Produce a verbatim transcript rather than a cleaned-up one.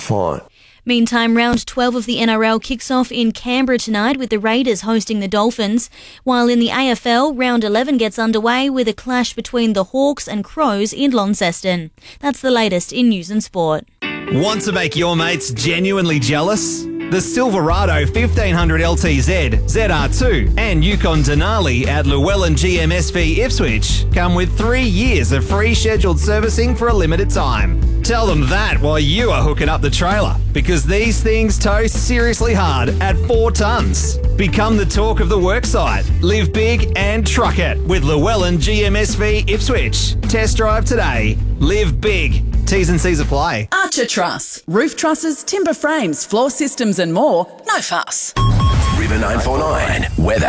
fine. Meantime, round twelve of the N R L kicks off in Canberra tonight with the Raiders hosting the Dolphins, while in the A F L, round eleven gets underway with a clash between the Hawks and Crows in Launceston. That's the latest in news and sport. Want to make your mates genuinely jealous? The Silverado fifteen hundred L T Z, Z R two and Yukon Denali at Llewellyn G M S V Ipswich come with three years of free scheduled servicing for a limited time. Tell them that while you are hooking up the trailer, because these things tow seriously hard at four tonnes. Become the talk of the worksite. Live big and truck it with Llewellyn G M S V Ipswich. Test drive today. Live big. T's and C's apply. Archer Truss. Roof trusses, timber frames, floor systems and more. No fuss. River nine four nine. Weather.